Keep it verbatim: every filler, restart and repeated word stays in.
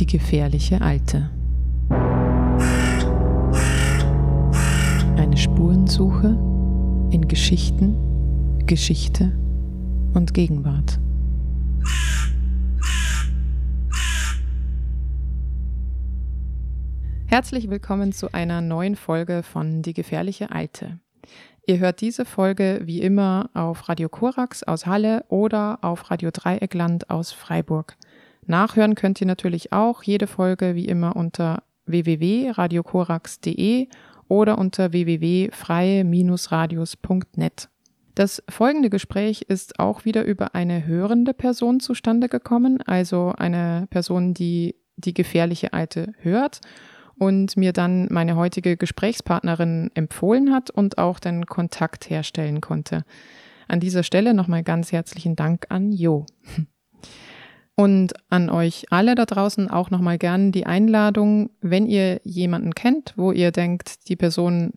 Die gefährliche Alte. Eine Spurensuche in Geschichten, Geschichte und Gegenwart. Herzlich willkommen zu einer neuen Folge von Die gefährliche Alte. Ihr hört diese Folge wie immer auf Radio Korax aus Halle oder auf Radio Dreieckland aus Freiburg. Nachhören könnt ihr natürlich auch jede Folge wie immer unter w w w punkt radio korax punkt d e oder unter w w w punkt freie radios punkt net. Das folgende Gespräch ist auch wieder über eine hörende Person zustande gekommen, also eine Person, die die gefährliche Alte hört und mir dann meine heutige Gesprächspartnerin empfohlen hat und auch den Kontakt herstellen konnte. An dieser Stelle nochmal ganz herzlichen Dank an Jo. Und an euch alle da draußen auch nochmal gern die Einladung, wenn ihr jemanden kennt, wo ihr denkt, die Person